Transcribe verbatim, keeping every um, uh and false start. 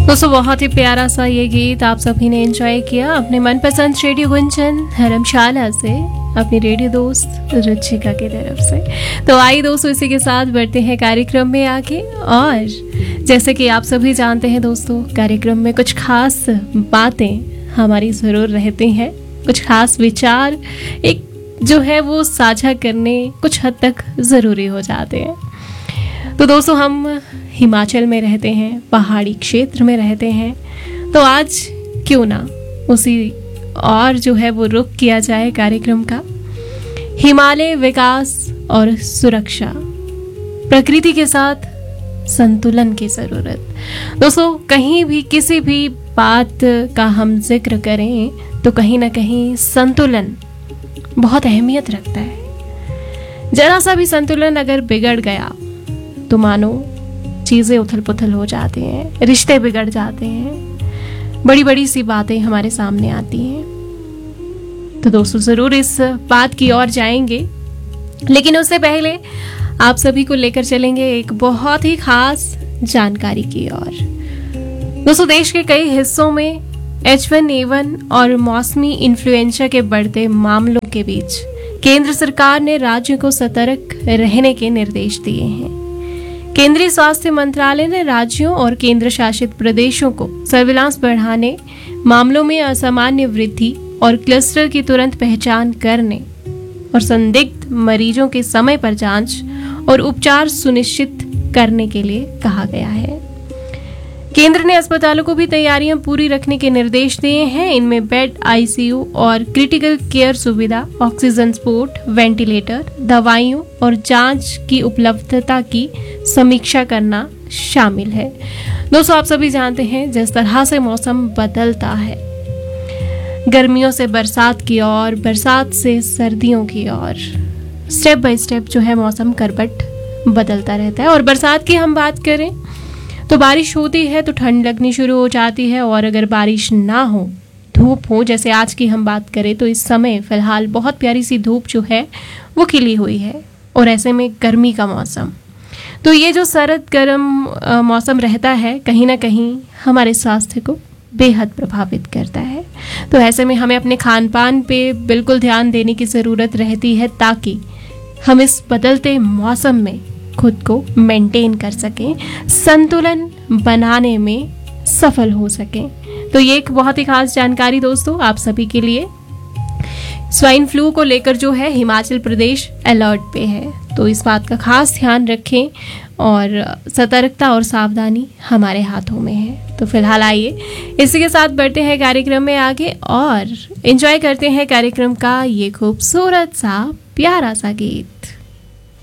दोस्तों बहुत ही प्यारा सा ये गीत आप सभी ने एंजॉय किया अपने मनपसंद रेडियो गुंजन धर्मशाला से, अपनी रेडियो दोस्त रुचिका की तरफ से। तो आइए दोस्तों इसी के साथ बढ़ते हैं कार्यक्रम में आगे। और जैसे कि आप सभी जानते हैं दोस्तों, कार्यक्रम में कुछ खास बातें हमारी ज़रूर रहती हैं, कुछ खास विचार एक जो है वो साझा करने कुछ हद तक ज़रूरी हो जाते हैं। तो दोस्तों हम हिमाचल में रहते हैं, पहाड़ी क्षेत्र में रहते हैं, तो आज क्यों ना उसी और जो है वो रुख किया जाए कार्यक्रम का। हिमालय विकास और सुरक्षा, प्रकृति के साथ संतुलन की ज़रूरत। दोस्तों कहीं भी किसी भी बात का हम जिक्र करें तो कहीं ना कहीं संतुलन बहुत अहमियत रखता है। जरा सा भी संतुलन अगर बिगड़ गया तो मानो चीज़ें उथल पुथल हो जाती हैं, रिश्ते बिगड़ जाते हैं, बड़ी बड़ी सी बातें हमारे सामने आती हैं। तो दोस्तों ज़रूर इस बात की ओर जाएंगे, लेकिन उससे पहले आप सभी को लेकर चलेंगे एक बहुत ही खास जानकारी की ओर। दोस्तों देश के कई हिस्सों में एच वन ए वन और मौसमी इन्फ्लुएंजा के बढ़ते मामलों के बीच केंद्र सरकार ने राज्यों को सतर्क रहने के निर्देश दिए हैं। केंद्रीय स्वास्थ्य मंत्रालय ने राज्यों और केंद्र शासित प्रदेशों को सर्विलांस बढ़ाने, मामलों में असामान्य वृद्धि और क्लस्टर की तुरंत पहचान करने और संदिग्ध मरीजों के समय पर जांच और उपचार सुनिश्चित करने के लिए कहा गया है। केंद्र ने अस्पतालों को भी तैयारियां पूरी रखने के निर्देश दिए हैं। इनमें बेड, आई सी यू और क्रिटिकल केयर सुविधा, ऑक्सीजन सपोर्ट, वेंटिलेटर, दवाइयों और जांच की उपलब्धता की समीक्षा करना शामिल है। दोस्तों आप सभी जानते हैं जिस तरह से मौसम बदलता है, गर्मियों से बरसात की ओर, बरसात से सर्दियों की ओर, स्टेप बाय स्टेप जो है मौसम करवट बदलता रहता है। और बरसात की हम बात करें तो बारिश होती है तो ठंड लगनी शुरू हो जाती है, और अगर बारिश ना हो, धूप हो, जैसे आज की हम बात करें तो इस समय फिलहाल बहुत प्यारी सी धूप जो है वो खिली हुई है, और ऐसे में गर्मी का मौसम, तो ये जो सरद गर्म मौसम रहता है कहीं ना कहीं हमारे स्वास्थ्य को बेहद प्रभावित करता है। तो ऐसे में हमें अपने खान पान पे बिल्कुल ध्यान देने की ज़रूरत रहती है ताकि हम इस बदलते मौसम में खुद को मेंटेन कर सकें, संतुलन बनाने में सफल हो सकें। तो ये एक बहुत ही खास जानकारी दोस्तों आप सभी के लिए। स्वाइन फ्लू को लेकर जो है हिमाचल प्रदेश अलर्ट पे है, तो इस बात का खास ध्यान रखें और सतर्कता और सावधानी हमारे हाथों में है। तो फिलहाल आइए इसी के साथ बढ़ते हैं कार्यक्रम में आगे और एंजॉय करते हैं कार्यक्रम का ये खूबसूरत सा प्यारा सा गीत।